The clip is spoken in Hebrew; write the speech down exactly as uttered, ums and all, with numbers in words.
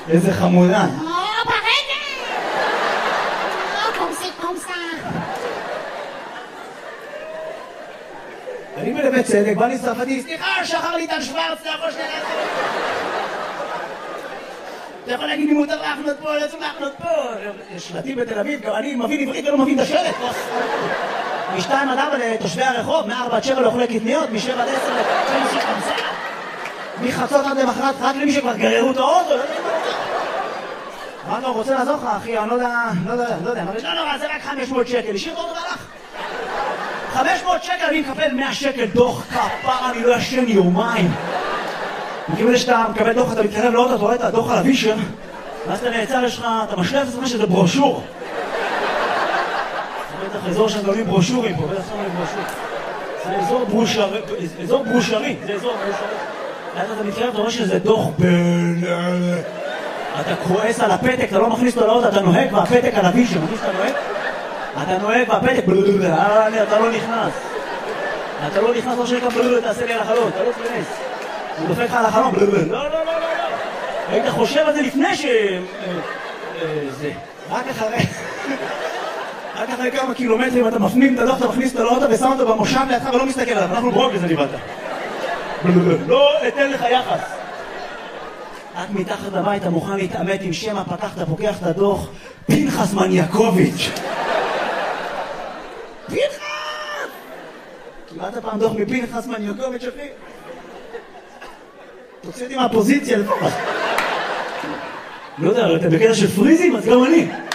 איזה חמודה. או, ברגע! או, קומסי קומסה. אני בלבית צדק, בא לי צרפתי, סליחה, שחר ליטל שוורץ, אתה יכול שנייה להחנות. אתה יכול להגיד לי מותר להחנות פה, לא צריך להחנות פה. יש שלטים בתל אביב, גם אני מבין עברית ולא מבין את השלט. משתיים עד ארבע לתושבי הרחוב, מארבע עד שבע לא אוכלי קטניות, משבע עד עשר לקומסי קומסה. מחצות עד למחרת, רק למי שכבר גררו את האוטו. אמרנו, רוצה לעזור לך, אחי, אני לא יודע, לא יודע, לא יודע. לא נורא, זה רק חמש מאות שקל, השאיר את האוטו והלך. חמש מאות שקל, אני מקבל מאה שקל דוח כפרה, אני לא ישן יומיים. מכיוון שאתה מקבל דוח, אתה מתקרב לאוטו, אתה רואה את הדוח על הווישר, ואז אתה נעצר, יש לך, אתה משלב את עצמך שזה ברושור. זה בטח אזור שהם גולים ברושורים פה, בטח שמים ברושור. זה אזור ברושרי, אזור ברושרי, זה אזור ברושרי. ואז אתה מתקרב, אתה רואה שזה דוח בין... אתה כועס על הפתק, אתה לא מכניס אותו לאוטו, אתה נוהג והפתק על הווישר, מכניס אתה נוהג? אתה נוהג והפתק, אתה לא נכנס. אתה לא נכנס, לא שנקרא בלבל, תעשה לי על החלון, אתה לא תכנס. הוא דופק לך על החלון, בלבל. לא, לא, לא, לא, לא. היית חושב על זה לפני ש... זה. רק אחרי... רק אחרי כמה קילומטרים אתה מפנים את הדוח, אתה מכניס אותו לאוטו ושם אותו במושב לידך ולא מסתכל עליו. אנחנו ברוק לזה ניבדת. לא אתן לך יחס. רק מתחת לבית אתה מוכן להתעמת עם שמה, פתחת, פוקח את הדוח, פנחס מניאקוביץ'. פנחס! קיבלת פעם דוח מפנחס מניאקוביץ', אחי? תוציא אותי מהפוזיציה לפחות. לא יודע, אתה בקטע של פריזים, אז גם אני.